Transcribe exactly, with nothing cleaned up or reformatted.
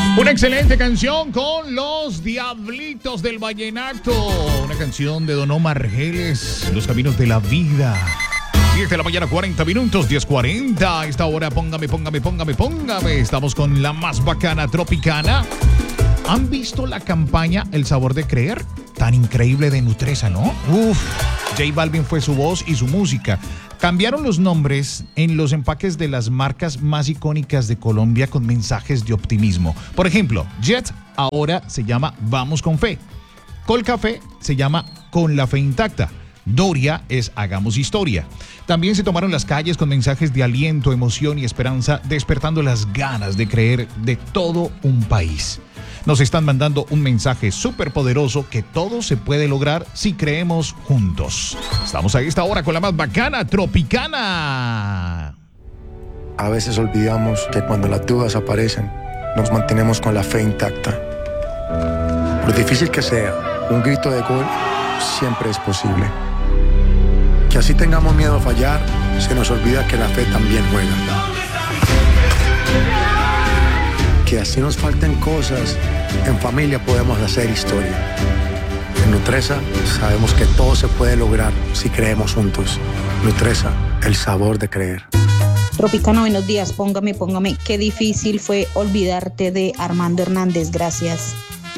Una excelente canción con Los Diablitos del Vallenato. Una canción de Don Omar Geles, Los Caminos de la Vida. diez de la mañana, cuarenta minutos, diez cuarenta. A esta hora, póngame, póngame, póngame, póngame. Estamos con la más bacana Tropicana. ¿Han visto la campaña El Sabor de Creer? Tan increíble de Nutresa, ¿no? Uf, J Balvin fue su voz y su música. Cambiaron los nombres en los empaques de las marcas más icónicas de Colombia con mensajes de optimismo. Por ejemplo, Jet ahora se llama Vamos con Fe. Colcafé se llama Con la Fe Intacta. Doria es Hagamos Historia. También se tomaron las calles con mensajes de aliento, emoción y esperanza, despertando las ganas de creer de todo un país. Nos están mandando un mensaje súper poderoso que todo se puede lograr si creemos juntos. Estamos a esta hora con la más bacana Tropicana. A veces olvidamos que cuando las dudas aparecen, nos mantenemos con la fe intacta. Por difícil que sea, un grito de gol siempre es posible. Que así tengamos miedo a fallar, se nos olvida que la fe también juega. Que así nos falten cosas, en familia podemos hacer historia. En Nutresa sabemos que todo se puede lograr si creemos juntos. Nutresa, el sabor de creer. Tropicana, buenos días, póngame, póngame. Qué difícil fue olvidarte de Armando Hernández, gracias.